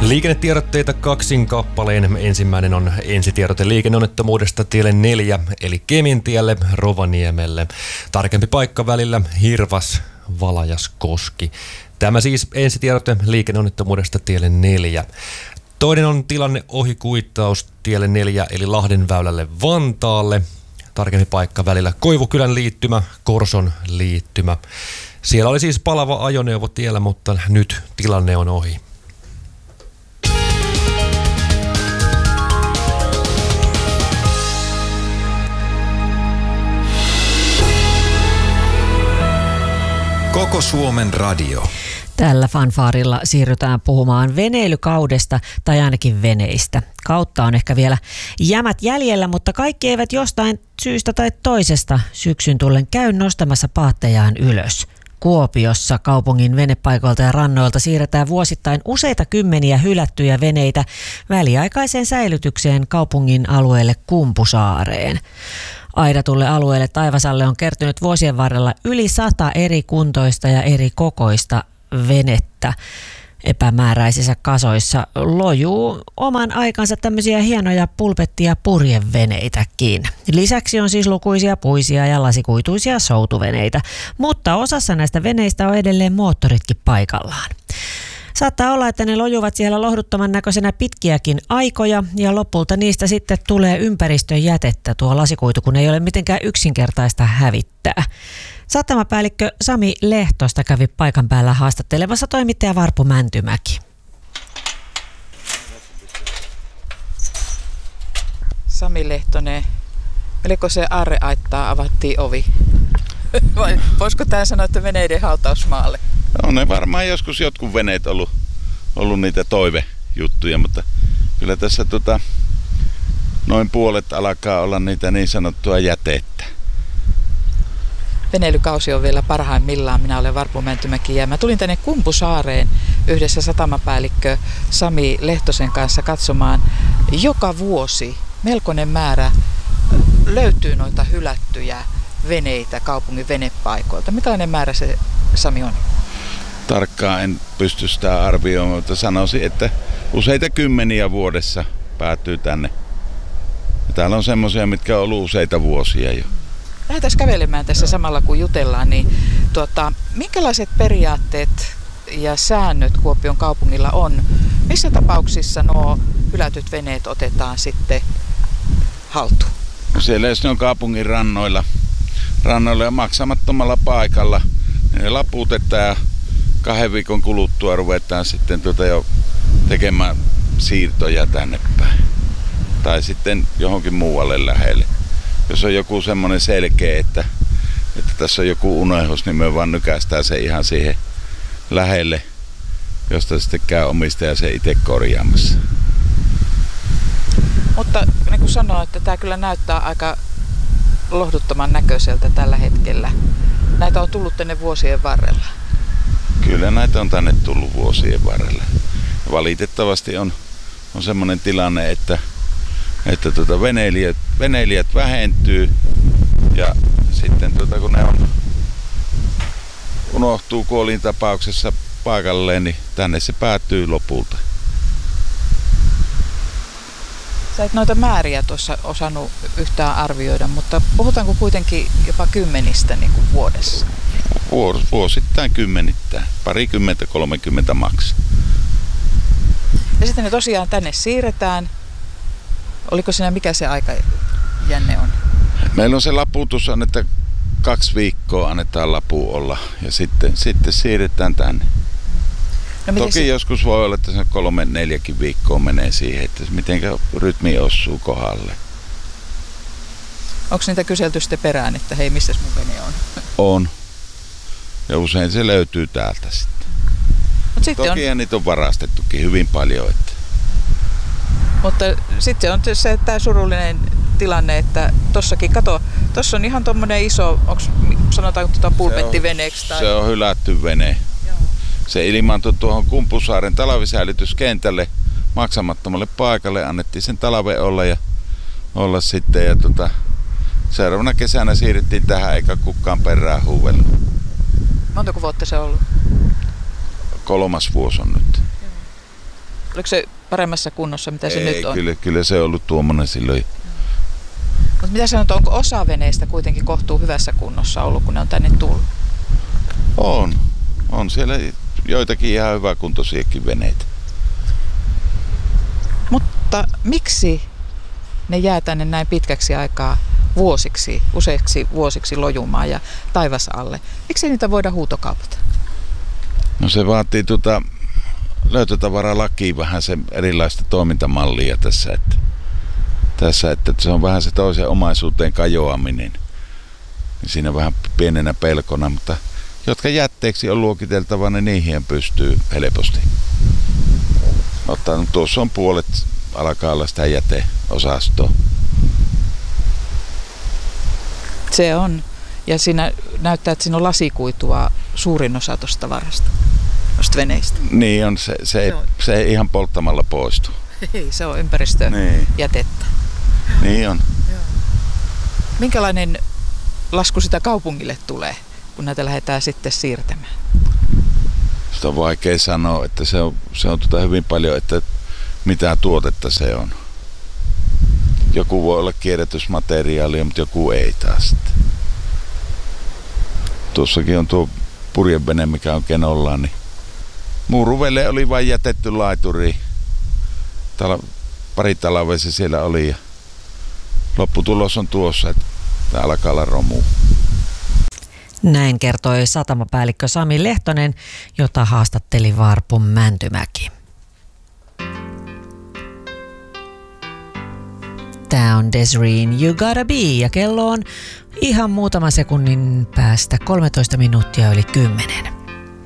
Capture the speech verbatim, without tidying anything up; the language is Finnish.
Liikennetiedotteita kaksin kappaleen. Ensimmäinen on ensitiedote liikenneonnettomuudesta tielle neljä, eli Kemintielle Rovaniemelle. Tarkempi paikka välillä Hirvas-Valajaskoski. Tämä siis ensitiedote liikenneonnettomuudesta tielle neljä. Toinen on tilanne ohikuittaus tielle neljä, eli Lahdenväylälle Vantaalle. Tarkempi paikka välillä Koivukylän liittymä, Korson liittymä. Siellä oli siis palava ajoneuvo tiellä, mutta nyt tilanne on ohi. Koko Suomen radio. Tällä fanfaarilla siirrytään puhumaan veneilykaudesta tai ainakin veneistä. Kautta on ehkä vielä jämät jäljellä, mutta kaikki eivät jostain syystä tai toisesta syksyn tullen käy nostamassa paattejaan ylös. Kuopiossa kaupungin venepaikoilta ja rannoilta siirretään vuosittain useita kymmeniä hylättyjä veneitä väliaikaiseen säilytykseen kaupungin alueelle Kumpusaareen. Aidatulle alueelle Taivasalle on kertynyt vuosien varrella yli sata eri kuntoista ja eri kokoista venettä. Epämääräisissä kasoissa lojuu oman aikansa tämmöisiä hienoja pulpetti- ja purjeveneitäkin. Lisäksi on siis lukuisia puisia ja lasikuituisia soutuveneitä, mutta osassa näistä veneistä on edelleen moottoritkin paikallaan. Saattaa olla, että ne lojuvat siellä lohduttoman näköisenä pitkiäkin aikoja ja lopulta niistä sitten tulee ympäristön jätettä tuo lasikuitu, kun ei ole mitenkään yksinkertaista hävittää. Satamapäällikkö Sami Lehtosta kävi paikan päällä haastattelemassa toimittaja Varpu Mäntymäki. Sami Lehtonen, oliko se aarreaittaa avattiin ovi? Vai voisiko tämä sanoa, että veneiden hautausmaalle? On ne varmaan joskus jotkut veneet ollut, ollut niitä toivejuttuja, mutta kyllä tässä tota, noin puolet alkaa olla niitä niin sanottua jätettä. Veneilykausi on vielä parhaimmillaan. Minä olen Varpu Mäntymäki ja mä tulin tänne Kumpusaareen yhdessä satamapäällikkö Sami Lehtosen kanssa katsomaan. Joka vuosi melkoinen määrä löytyy noita hylättyjä veneitä kaupungin venepaikoilta. Millainen määrä se, Sami, on? Tarkkaan en pysty sitä arvioimaan, mutta sanoisin, että useita kymmeniä vuodessa päätyy tänne. Ja täällä on semmoisia, mitkä on ollut useita vuosia jo. Lähdetään kävelemään tässä samalla kun jutellaan, niin tuota, minkälaiset periaatteet ja säännöt Kuopion kaupungilla on? Missä tapauksissa nuo hylätyt veneet otetaan sitten haltuun? Siellä jos ne on kaupungin rannoilla, rannoilla ja maksamattomalla paikalla, niin ne laputetaan ja kahden viikon kuluttua ruvetaan sitten tuota jo tekemään siirtoja tänne päin. Tai sitten johonkin muualle lähelle. Jos on joku semmoinen selkeä, että, että tässä on joku unehus, niin me vaan nykästään se ihan siihen lähelle, josta sitten käy omistaja se itse korjaamassa. Mutta niin kuin sanoo, että tämä kyllä näyttää aika lohduttoman näköiseltä tällä hetkellä. Näitä on tullut tänne vuosien varrella. Kyllä näitä on tänne tullut vuosien varrella. Valitettavasti on, on semmoinen tilanne, että, että tuota veneilijät, veneilijät vähentyy ja sitten tuota, kun ne on, unohtuu kuolintapauksessa paikalleen, niin tänne se päätyy lopulta. Sä et noita määriä tuossa osannut yhtään arvioida, mutta puhutaanko kuitenkin jopa kymmenistä niin kuin vuodessa? Vuosittain kymmenittäin, parikymmentä, kolmekymmentä maks. Ja sitten ne tosiaan tänne siirretään. Oliko siinä mikä se aikajänne on? Meillä on se laputus, että kaksi viikkoa annetaan lapu olla ja sitten, sitten siirretään tänne. No, toki se... joskus voi olla, että se kolme, neljäkin viikkoa menee siihen, että miten rytmi osuu kohdalle. Onko niitä kyselty sitten perään, että hei, missäs mun vene on? On. Ja usein se löytyy täältä sitten. Mut sitten toki on... niitä on varastettukin hyvin paljon. Että... Mutta sitten on se tämä surullinen tilanne, että tossakin, kato, tossa on ihan tommonen iso, onks, sanotaanko tuota pulpettiveneeksi? Tai... Se on hylätty vene. Joo. Se ilmaantui tuohon Kumpusaaren talvisäilytyskentälle maksamattomalle paikalle, annettiin sen talven olla ja olla sitten ja tota, seuraavana kesänä siirrettiin tähän eikä kukaan perään huuvellut. Montako vuotta se on ollut? Kolmas vuosi on nyt. Oliko se paremmassa kunnossa, mitä se Ei, nyt on? Kyllä, kyllä se on ollut tuommoinen silloin. Mutta mitä sanot, onko osa veneistä kuitenkin kohtuu hyvässä kunnossa ollut, kun ne on tänne tullut? On. On siellä joitakin ihan hyväkuntoisiakin veneitä. Mutta miksi ne jää tänne näin pitkäksi aikaa, vuosiksi, useiksi vuosiksi lojumaan ja taivas alle? Miksi niitä voida huutokaupata? No se vaatii tuota löytötavaralakiin vähän se erilaista toimintamallia tässä, että, tässä, että se on vähän se toisen omaisuuteen kajoaminen. Niin siinä vähän pienenä pelkona, mutta jotka jätteeksi on luokiteltava, niin niihin pystyy helposti. Ottaa, tuossa on puolet alkaa olla sitä jäteosastoa. Se on. Ja siinä näyttää, että siinä on lasikuitua suurin osa tuosta varasta, tuosta veneistä. Niin on, se, se, ei, se, on. se ei ihan polttamalla poistu. Ei, se on ympäristöjätettä. Niin, niin on. Joo. Minkälainen lasku sitä kaupungille tulee, kun näitä lähdetään sitten siirtämään? Sitä on vaikea sanoa, että se on, se on tuota hyvin paljon, että mitä tuotetta se on. Joku voi olla kierrätysmateriaalia, mutta joku ei taas. Tuossakin on tuo purjevene, mikä on kenollaan, niin Muuruvelle oli vain jätetty laituri. Tala, pari talvea se siellä oli ja lopputulos on tuossa, että tämä alkaa olla romu. Näin kertoi satamapäällikkö Sami Lehtonen, jota haastatteli Varpo Mäntymäki. Tämä on Desireen You Gotta Be ja kello on ihan muutaman sekunnin päästä kolmetoista minuuttia yli kymmenen.